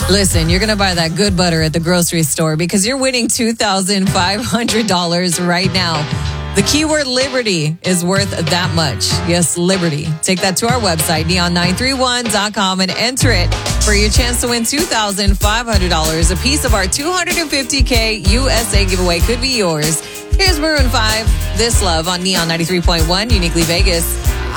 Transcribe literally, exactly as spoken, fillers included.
Listen, you're going to buy that good butter at the grocery store because you're winning two thousand five hundred dollars right now. The keyword Liberty is worth that much. Yes, Liberty. Take that to our website, neon nine three one dot com, and enter it for your chance to win two thousand five hundred dollars. A piece of our two hundred fifty K U S A giveaway could be yours. Here's Maroon five, This Love on Neon ninety-three point one, Uniquely Vegas.